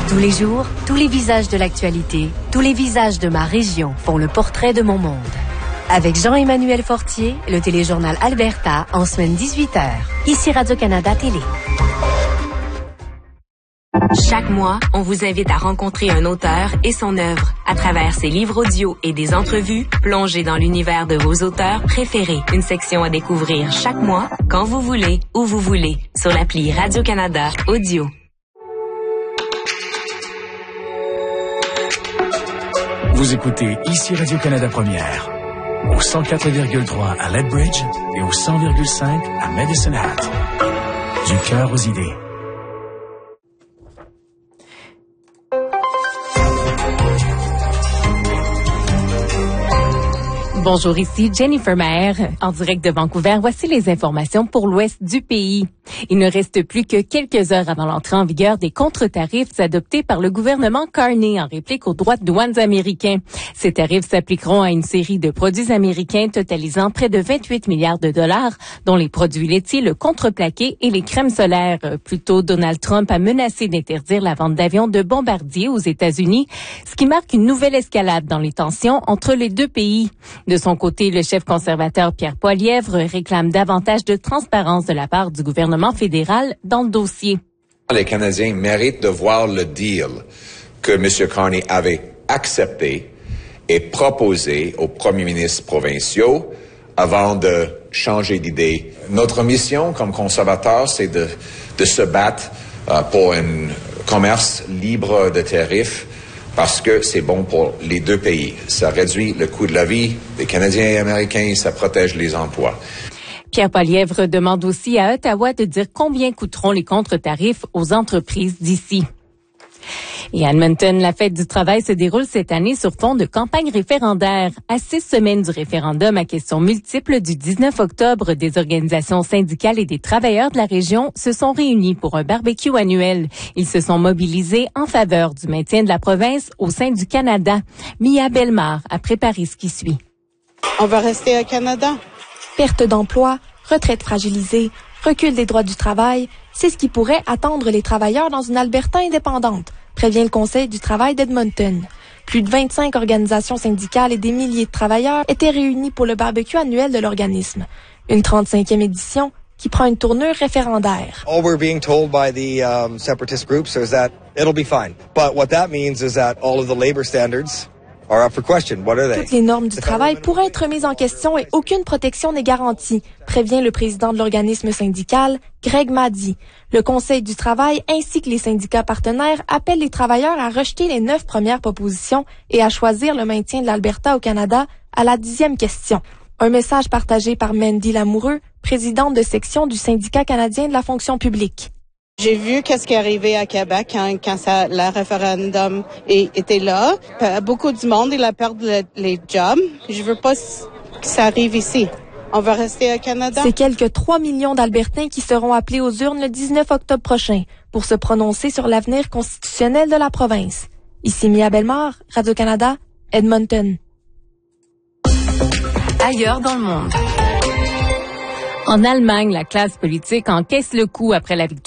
Tous les jours, tous les visages de l'actualité, tous les visages de ma région font le portrait de mon monde. Avec Jean-Emmanuel Fortier, le téléjournal Alberta, en semaine 18h. Ici Radio-Canada Télé. Chaque mois, on vous invite à rencontrer un auteur et son œuvre. À travers ses livres audio et des entrevues, plongez dans l'univers de vos auteurs préférés. Une section à découvrir chaque mois, quand vous voulez, où vous voulez, sur l'appli Radio-Canada Audio. Vous écoutez ici Radio-Canada Première, au 104,3 à Lethbridge et au 100,5 à Medicine Hat. Du cœur aux idées. Bonjour, ici Jennifer Maher, en direct de Vancouver. Voici les informations pour l'ouest du pays. Il ne reste plus que quelques heures avant l'entrée en vigueur des contre-tarifs adoptés par le gouvernement Carney en réplique aux droits de douane américains. Ces tarifs s'appliqueront à une série de produits américains totalisant près de 28 milliards de dollars, dont les produits laitiers, le contreplaqué et les crèmes solaires. Plus tôt, Donald Trump a menacé d'interdire la vente d'avions de bombardiers aux États-Unis, ce qui marque une nouvelle escalade dans les tensions entre les deux pays. De son côté, le chef conservateur Pierre Poilievre réclame davantage de transparence de la part du gouvernement fédéral dans le dossier. Les Canadiens méritent de voir le deal que M. Carney avait accepté et proposé aux premiers ministres provinciaux avant de changer d'idée. Notre mission comme conservateurs, c'est de se battre pour un commerce libre de tarifs, parce que c'est bon pour les deux pays. Ça réduit le coût de la vie des Canadiens et Américains, ça protège les emplois. Pierre Poilievre demande aussi à Ottawa de dire combien coûteront les contre-tarifs aux entreprises d'ici. Et à Edmonton, la fête du travail se déroule cette année sur fond de campagne référendaire. À 6 semaines du référendum à questions multiples du 19 octobre, des organisations syndicales et des travailleurs de la région se sont réunis pour un barbecue annuel. Ils se sont mobilisés en faveur du maintien de la province au sein du Canada. Mia Bellemare a préparé ce qui suit. On va rester au Canada. Perte d'emploi, retraite fragilisée, recul des droits du travail, c'est ce qui pourrait attendre les travailleurs dans une Alberta indépendante, prévient le Conseil du travail d'Edmonton. Plus de 25 organisations syndicales et des milliers de travailleurs étaient réunis pour le barbecue annuel de l'organisme. Une 35e édition qui prend une tournure référendaire. All we're being told by the separatist groups is that it'll be fine. But what that means is that all of the labor standards are up for question. What are they? Toutes les normes du travail pourraient être mises en question et aucune protection n'est garantie, prévient le président de l'organisme syndical, Greg Maddy. Le Conseil du travail ainsi que les syndicats partenaires appellent les travailleurs à rejeter les 9 premières propositions et à choisir le maintien de l'Alberta au Canada à la 10e question. Un message partagé par Mandy Lamoureux, présidente de section du syndicat canadien de la fonction publique. J'ai vu qu'est-ce qui est arrivé à Québec quand le référendum était là. Beaucoup de monde, il a perdu les jobs. Je veux pas que ça arrive ici. On va rester au Canada. C'est quelques 3 millions d'Albertains qui seront appelés aux urnes le 19 octobre prochain pour se prononcer sur l'avenir constitutionnel de la province. Ici Mia Bellemare, Radio-Canada, Edmonton. Ailleurs dans le monde. En Allemagne, la classe politique encaisse le coup après la victoire